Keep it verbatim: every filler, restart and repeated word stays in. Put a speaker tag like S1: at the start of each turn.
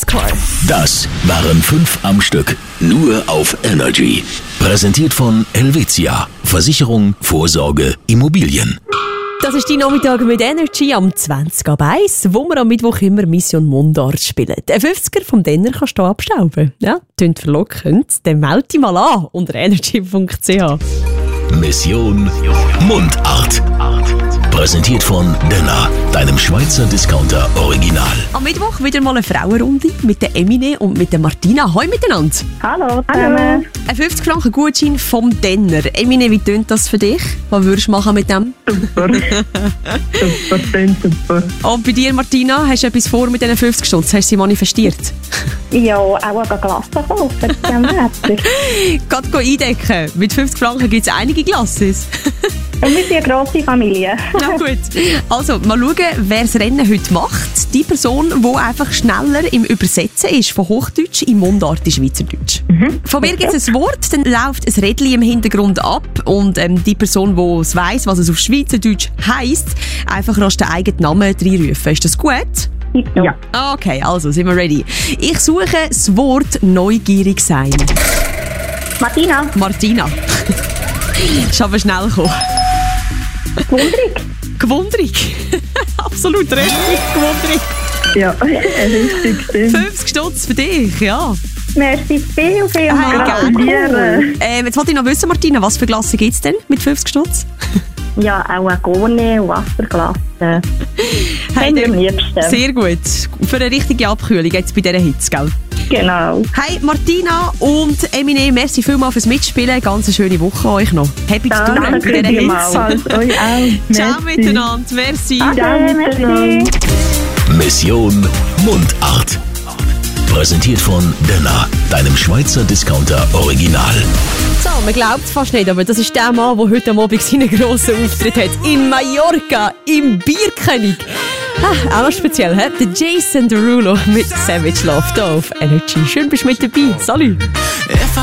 S1: Hardcore.
S2: Das waren fünf am Stück. Nur auf Energy. Präsentiert von Helvetia. Versicherung, Vorsorge, Immobilien.
S1: Das ist die Nachmittag mit Energy am zwanzig ab eins, wo wir am Mittwoch immer Mission Mundart spielen. Den fünfziger vom Denner kannst du abstauben. Ja, tönt verlockend. Dann melde dich mal an unter energy punkt c h.
S2: Mission Mundart. Präsentiert von Denner, deinem Schweizer Discounter Original.
S1: Am Mittwoch wieder mal eine Frauenrunde mit der Emine und mit der Martina. Hoi miteinander.
S3: Hallo zusammen.
S1: Ein fünfzig Franken Gutschein vom Denner. Emine, wie tönt das für dich? Was würdest du machen mit dem?
S3: Super. Super, tönt super.
S1: Und bei dir, Martina, hast du etwas vor mit diesen fünfzig Stutz? Hast du sie manifestiert?
S3: Ja, auch eine Glasse kaufen, das ist ja nett.
S1: Gerade eindecken. Mit fünfzig Franken gibt es einige Glasses.
S3: Und wir sind eine grosse Familie.
S1: Na gut. Also, mal schauen, wer das Rennen heute macht. Die Person, die einfach schneller im Übersetzen ist von Hochdeutsch in Mundart in Schweizerdeutsch. Mhm. Von mir gibt es ein Wort, dann läuft ein Rädchen im Hintergrund ab und ähm, die Person, die es weiss, was es auf Schweizerdeutsch heisst, einfach rasch den eigenen Namen reinrufen. Ist das gut?
S3: Ja.
S1: Okay, also sind wir ready. Ich suche das Wort neugierig sein.
S3: Martina.
S1: Martina. Ist aber schnell gekommen.
S3: Gewundrig.
S1: Gewundrig. Absolut richtig, gewundrig.
S3: Ja, richtig, stimmt.
S1: fünfzig Stutz für dich, ja.
S3: Merci viel, viel
S1: Hey,
S3: mal.
S1: gerne. Ähm, jetzt wollte ich noch wissen, Martina, was für Glasse gibt es denn mit fünfzig Stutz?
S3: Ja, auch eine Gone und Wasserglasse.
S1: Hey,
S3: am liebsten.
S1: Sehr gut. Für eine richtige Abkühlung jetzt bei dieser Hitze, gell?
S3: Genau.
S1: Hey, Martina und Emine, merci vielmals fürs Mitspielen. Ganz eine schöne Woche euch noch. Happy zu tun bei dieser Hitze.
S3: Euch auch.
S1: Ciao miteinander, merci.
S3: Ciao miteinander.
S2: Mission Mundart. Präsentiert von Denner, deinem Schweizer Discounter Original.
S1: So, man glaubt es fast nicht, aber das ist der Mann, der heute Abend seinen grossen Auftritt hat. In Mallorca, im Bierkönig. Ah, auch noch speziell, he? Der Jason Derulo mit Savage Love hier auf Energy. Schön, bist du mit dabei. Salut.